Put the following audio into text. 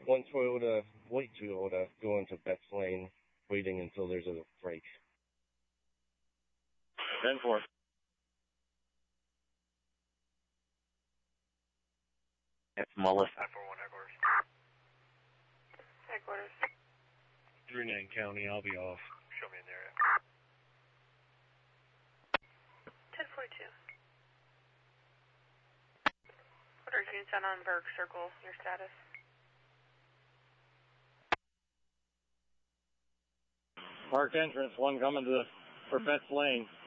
One Toyota, white Toyota, going to Betts Lane, waiting until there's a break. 10-4. That's Mullis. 541 headquarters. Headquarters. 39 County, I'll be off. Show me in the area. 1042. Quarters units out on Berg Circle. Your status? Park entrance, one coming for Betts Lane.